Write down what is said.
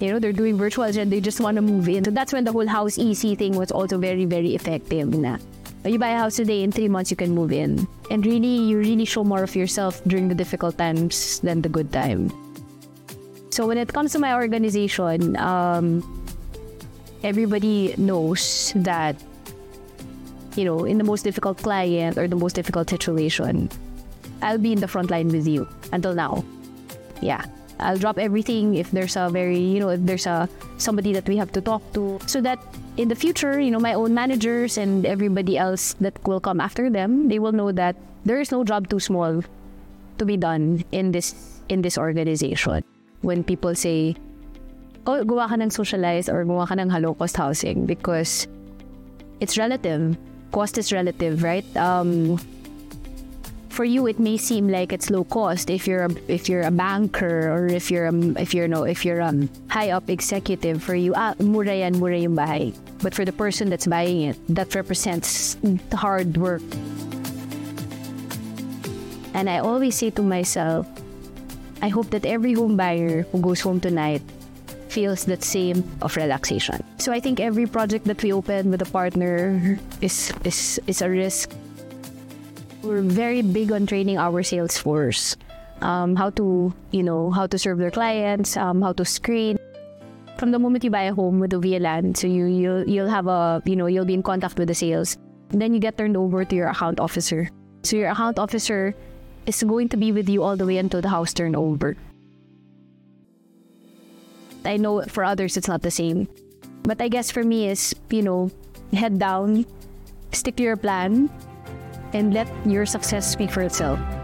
they're doing virtuals and they just want to move in. So that's when the whole house easy thing was also very, very effective. You buy a house today, in 3 months you can move in. And you really show more of yourself during the difficult times than the good time. So when it comes to my organization, everybody knows that, in the most difficult client or the most difficult situation, I'll be in the front line with you until now. Yeah. I'll drop everything if there's somebody that we have to talk to, so that in the future, my own managers and everybody else that will come after them, they will know that there is no job too small to be done in this organization. When people say, oh, gawa ka ng socialized or gawa ka ng low-cost housing, because it's relative. Cost is relative, right? For you, it may seem like it's low cost if you're a banker or if you're a high up executive. For you, mura yung bahay. But for the person that's buying it, that represents hard work. And I always say to myself, I hope that every home buyer who goes home tonight feels that same of relaxation. So I think every project that we open with a partner is a risk. We're very big on training our sales force, how to serve their clients, how to screen. From the moment you buy a home with a VLAN, so you'll have you'll be in contact with the sales. Then you get turned over to your account officer. So your account officer is going to be with you all the way until the house turnover. I know for others it's not the same, but I guess for me is head down, stick to your plan, and let your success speak for itself.